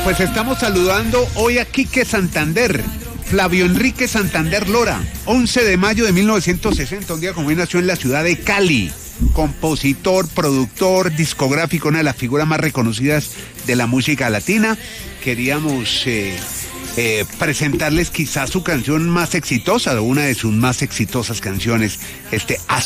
pues estamos saludando hoy a Quique Santander, Flavio Enrique Santander Lora, 11 de mayo de 1960, un día como hoy nació en la ciudad de Cali, compositor, productor, discográfico, una de las figuras más reconocidas de la música latina. Queríamos presentarles quizás su canción más exitosa, una de sus más exitosas canciones,